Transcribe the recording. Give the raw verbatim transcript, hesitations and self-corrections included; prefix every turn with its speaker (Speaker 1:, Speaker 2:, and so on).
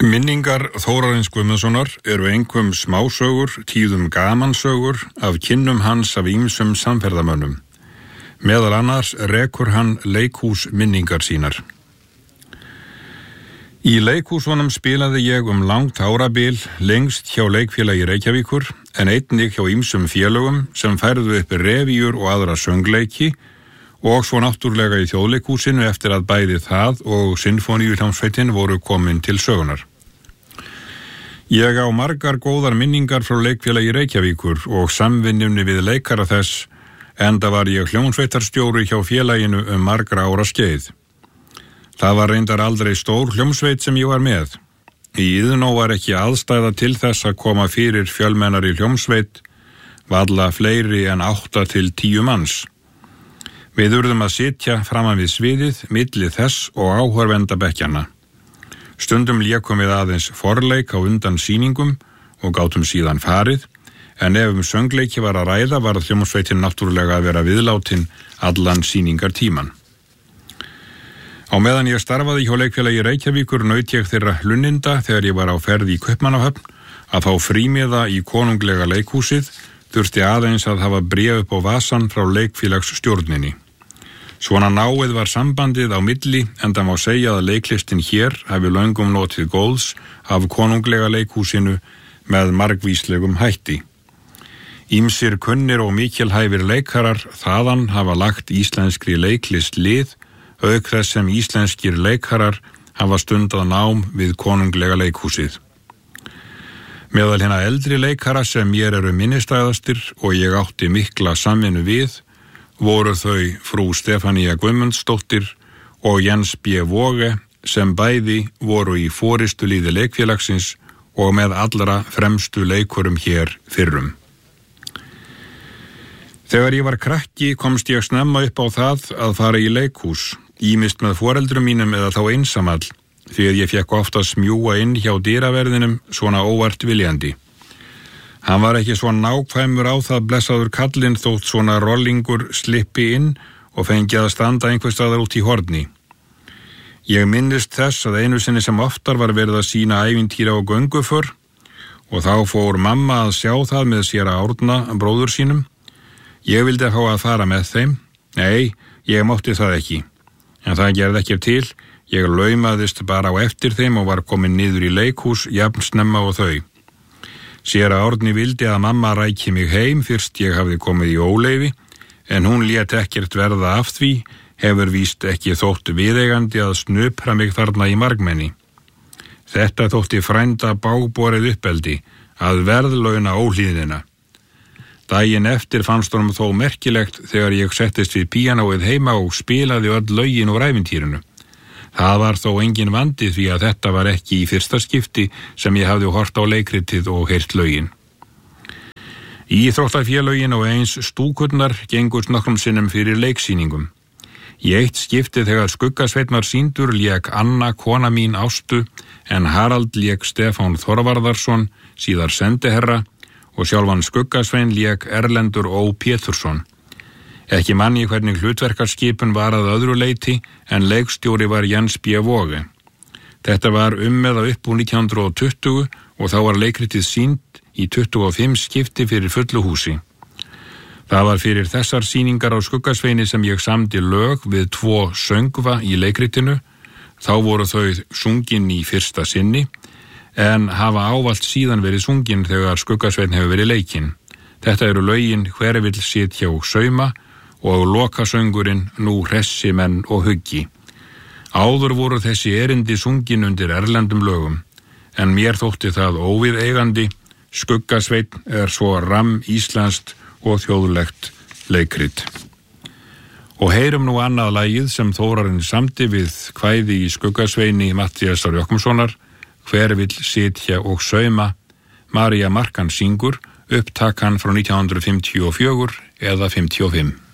Speaker 1: Minningar Þórarins Guðmundssonar eru einkum smásögur, tíðum gamansögur af kynnum hans af ýmsum samferðamönnum. Meðal annars rekur hann leikhús minningar sínar. Í leikhúsunum spilaði ég um langt árabil, lengst hjá Leikfélagi Reykjavíkur, en einnig hjá ýmsum félögum sem færðu upp revíur og aðra söngleiki og svo náttúrlega í Þjóðleikhúsinu eftir að bæði það og Sinfóníuhljómsveitin voru komin til sögunar. Ég á margar góðar minningar frá Leikfélagi Reykjavíkur og samvinnunni við leikara þess, enda var ég hljómsveitarstjóri hjá félaginu um margra ára skeið. Það var reyndar aldrei stór hljómsveit sem ég var með. Í Iðnó var ekki aðstæða til þess að koma fyrir fjölmennari hljómsveit, varla fleiri en átta til tíu manns. Við urðum að sitja framan við sviðið, milli þess og áhorfenda bekkjana. Stundum lékum við aðeins forleik á undan sýningum og gátum síðan farið, en ef um söngleiki var að ræða var hljómsveitin náttúrulega að vera viðlátin allan sýningartíman. Á meðan ég starfaði hjá Leikfélagi Reykjavíkur naut ég þeirra hlunninda þegar ég var á ferð í Kaupmannahöfn að fá frímiða í konunglega leikhúsið, þurfti aðeins að hafa bréf upp á vasan frá leikfélagsstjórninni. Svona náið var sambandið á milli, enda má segja að leiklistin hér hafi löngum notið góðs af konunglega leikhúsinu með margvíslegum hætti. Ýmsir kunnir og mikilhæfir leikarar þaðan hafa lagt íslenskri leiklist lið, auk þess sem íslenskir leikarar hafa stundað nám við konunglega leikhúsið. Meðal hérna eldri leikara sem mér eru minnistæðastir og ég átti mikla samvinnu við, voru þau frú Stefanía Guðmundsdóttir og Jens B. Voge sem bæði voru í forystuliði leikfélagsins og með allra fremstu leikurum hér fyrrum. Þegar ég var krakki komst ég snemma upp á það að fara í leikhús, ýmist með foreldrum mínum eða þá einsamall, því að ég fekk ofta smjúa inn hjá dyraverðinum svona óvart viljandi. Hann var ekki svo nákvæmur á það blessaður kallinn þótt svona rollingur slippi inn og fengi að standa einhvers staðar út í horni. Ég minnist þess að einu sinni sem oftar var verið að sýna ævintýra á gönguför og þá fór mamma að sjá það með sér að Árna bróður sínum. Ég vildi fá að fara með þeim. Nei, ég mátti það ekki. En það gerði ekki til. Ég laumaðist bara á eftir þeim og var komin niður í leikhús jafn snemma og þau. Séra Árni vildi að mamma ræki mig heim fyrst ég hafði komið í óleyfi, en hún lét ekkert verða af því, hefur víst ekki þótt viðeigandi að snupra mig þarna í margmenni. Þetta þótti frænda bágborið uppeldi, að verðlauna óhlýðina. Daginn eftir fannst honum þó merkilegt þegar ég settist við píanóið heima og spilaði öll lögin úr ævintýrinu. Það var þó engin vandi því að þetta var ekki í fyrsta skipti sem ég hafði hort á leikritið og heyrt lögin. Íþróttafélögin og eins stúkurnar gengur nokkrum sinnum fyrir leiksýningum. Í eitt skipti þegar Skuggasveinn var sýndur lék Anna kona mín Ástu en Harald lék Stefán Þorvarðarsson, síðar sendiherra, og sjálfan Skuggasveinn lék Erlendur Ó. Pétursson. Ekki manni hvernig hlutverkarskipun var að öðru leyti en leikstjóri var Jens B. Voge. Þetta var um eða upp úr nítján hundruð tuttugu og þá var leikritið sýnt í tuttugu og fimm skipti fyrir fullu húsi. Það var fyrir þessar sýningar á Skuggasveini sem ég samdi lög við tvo söngva í leikritinu. Þá voru þau sungin í fyrsta sinni en hafa ávallt síðan verið sungin þegar Skuggasveinn hefur verið leikinn. Þetta eru lögin Hver vill sitja og sauma og lokasöngurinn Nú hressi menn og huggi. Áður voru þessi erindi sungin undir erlendum lögum, en mér þótti það óviðeigandi. Skuggasveinn er svo ramm íslenskt og þjóðlegt leikrit. Og heyrum nú annað lagið sem Þórarinn samdi við kvæði í Skuggasveini Matthíasar Jochumssonar, Hver vill sitja og sauma. María Markan syngur, upptakan frá nítján hundruð fimmtíu og fjögur eða fimmtíu og fimm.